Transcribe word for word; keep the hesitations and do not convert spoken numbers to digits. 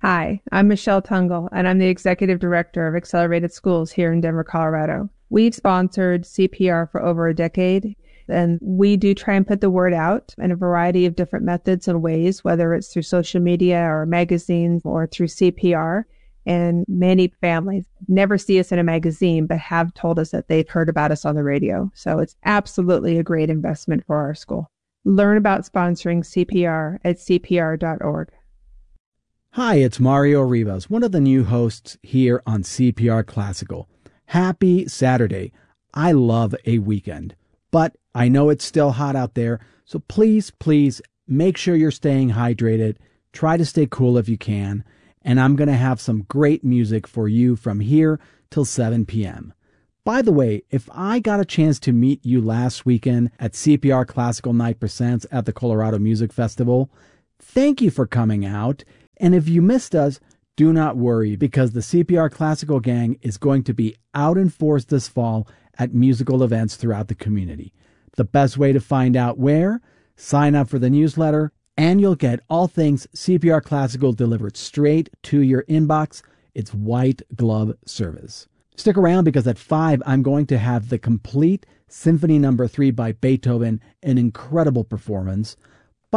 Hi, I'm Michelle Tungle, and I'm the Executive Director of Accelerated Schools here in Denver, Colorado. We've sponsored C P R for over a decade, and we do try and put the word out in a variety of different methods and ways, whether it's through social media or magazines or through C P R. And many families never see us in a magazine, but have told us that they've heard about us on the radio. So it's absolutely a great investment for our school. Learn about sponsoring C P R at C P R dot org. Hi, it's Mario Rivas, one of the new hosts here on C P R Classical. Happy Saturday. I love a weekend, but I know it's still hot out there, so please, please make sure you're staying hydrated. Try to stay cool if you can, and I'm going to have some great music for you from here till seven p.m. By the way, if I got a chance to meet you last weekend at C P R Classical Night Presents at the Colorado Music Festival, thank you for coming out. And if you missed us, do not worry, because the C P R Classical Gang is going to be out in force this fall at musical events throughout the community. The best way to find out where? Sign up for the newsletter, and you'll get all things C P R Classical delivered straight to your inbox. It's white glove service. Stick around, because at five, I'm going to have the complete Symphony Number three by Beethoven, an incredible performance.